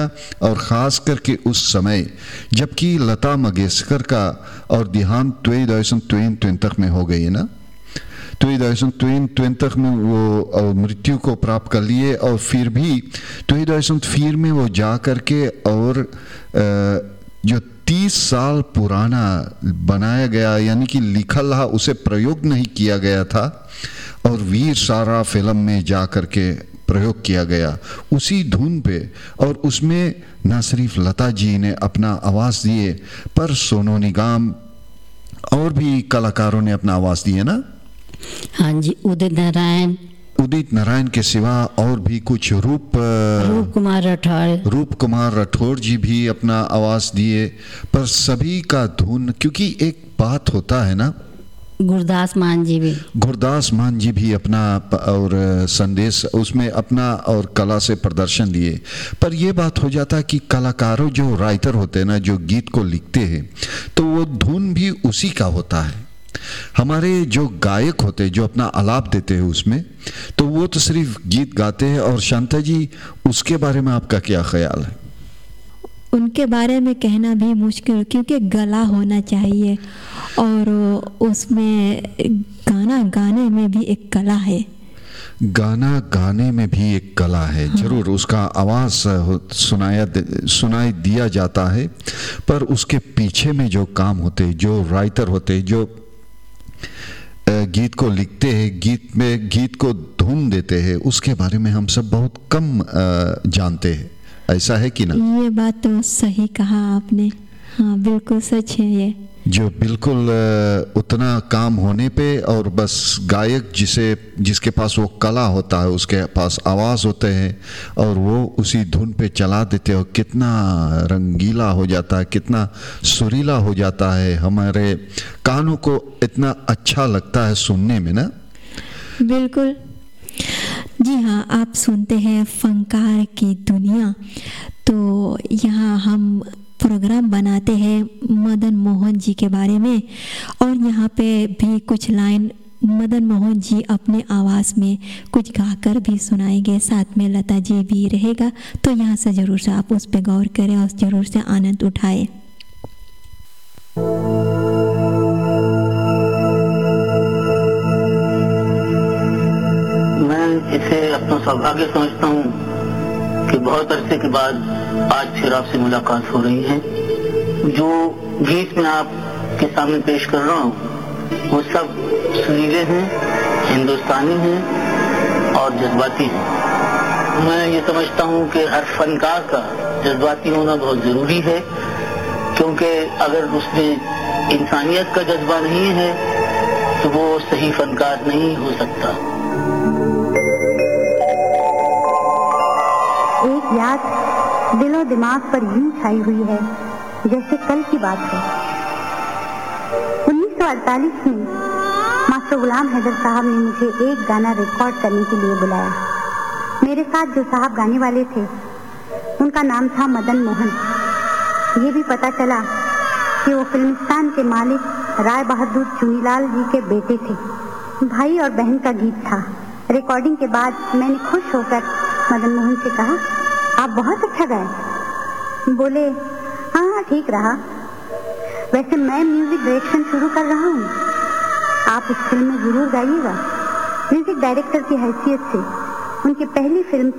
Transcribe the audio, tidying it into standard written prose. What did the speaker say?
था, और ख़ास करके उस समय जबकि लता मंगेशकर का और देहांत 2022 में हो गई ना, 2022 में वो मृत्यु को प्राप्त कर लिए, और फिर भी 2004 में वो जा कर के और जो 30 साल पुराना बनाया गया यानी कि लिखा रहा उसे प्रयोग नहीं किया गया था, और वीर सारा फिल्म में जा कर के प्रयोग किया गया उसी धुन पे, और उसमें न सिर्फ लता जी ने अपना आवाज़ दिए पर सोनू निगम और भी कलाकारों ने अपना आवाज़ दिए ना। हाँ जी, उदित नारायण के सिवा और भी कुछ रूप कुमार राठौड़ जी भी अपना आवाज़ दिए, पर सभी का धुन, क्योंकि एक बात होता है ना, गुरदास मान जी भी अपना और संदेश उसमें अपना और कला से प्रदर्शन दिए। पर यह बात हो जाता है कि कलाकारों जो राइटर होते हैं ना, जो गीत को लिखते हैं, तो वो धुन भी उसी का होता है। हमारे जो गायक होते हैं जो अपना आलाप देते हैं उसमें, तो वो तो सिर्फ गीत गाते हैं। और शांता जी, उसके बारे में आपका क्या ख्याल है? उनके बारे में कहना भी मुश्किल, क्योंकि गला होना चाहिए और उसमें गाना गाने में भी एक कला है। गाना गाने में भी एक कला है। हाँ। जरूर उसका आवाज़ सुनाई दिया जाता है, पर उसके पीछे में जो काम होते हैं, जो राइटर होते हैं, जो गीत को लिखते हैं, गीत को धुन देते हैं, उसके बारे में हम सब बहुत कम जानते हैं। ऐसा है कि ना? ये बात तो सही कहा आपने। हाँ, बिल्कुल सच है ये। जो बिल्कुल उतना काम होने पे, और बस गायक जिसके पास वो कला होता है, उसके पास आवाज़ होते हैं, और वो उसी धुन पे चला देते हैं, और कितना रंगीला हो जाता है, कितना सुरीला हो जाता है, हमारे कानों को इतना अच्छा लगता है सुनने में ना। बिल्कुल जी हाँ, आप सुनते हैं फनकार की दुनिया। तो यहाँ हम प्रोग्राम बनाते हैं मदन मोहन जी के बारे में, और यहाँ पे भी कुछ लाइन मदन मोहन जी अपने आवाज़ में कुछ गाकर भी सुनाएंगे, साथ में लता जी भी रहेगा। तो यहाँ से ज़रूर से आप उस पर गौर करें और ज़रूर से आनंद उठाएं। मैं इसे अपना सौभाग्य समझता हूँ कि बहुत अरसे के बाद आज फिर आपसे मुलाकात हो रही है। जो गीत मैं आपके सामने पेश कर रहा हूँ वो सब सुरीले हैं, हिंदुस्तानी हैं और जज्बाती हैं। मैं ये समझता हूँ कि हर फनकार का जज्बाती होना बहुत ज़रूरी है, क्योंकि अगर उसमें इंसानियत का जज्बा नहीं है तो वो सही फनकार नहीं हो सकता। एक याद दिलो दिमाग पर यूं छाई हुई है जैसे कल की बात है। 1948 में मास्टर गुलाम हैदर साहब ने मुझे एक गाना रिकॉर्ड करने के लिए बुलाया। मेरे साथ जो साहब गाने वाले थे उनका नाम था मदन मोहन। ये भी पता चला कि वो फिल्मिस्तान के मालिक राय बहादुर चुनीलाल जी के बेटे थे। भाई और बहन का गीत था। रिकॉर्डिंग के बाद मैंने खुश होकर मदन मोहन से कहा, आप बहुत अच्छा गाए। बोले, हाँ ठीक रहा। वैसे मैं म्यूजिक डायरेक्शन शुरू कर रहा हूँ, आप उस फिल्म में जरूर गाइएगा। म्यूजिक डायरेक्टर की हैसियत से उनकी पहली फिल्म